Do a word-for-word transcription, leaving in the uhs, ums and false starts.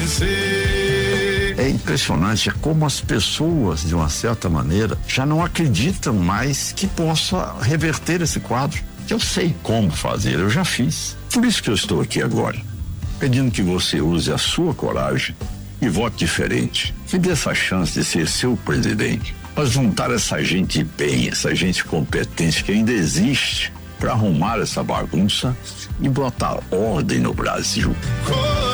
acontecer. É impressionante como as pessoas, de uma certa maneira, já não acreditam mais que possa reverter esse quadro. Eu sei como fazer, eu já fiz. Por isso que eu estou aqui agora, pedindo que você use a sua coragem e vote diferente. Me dê essa chance de ser seu presidente. Mas juntar essa gente bem, essa gente competente que ainda existe, para arrumar essa bagunça e botar ordem no Brasil.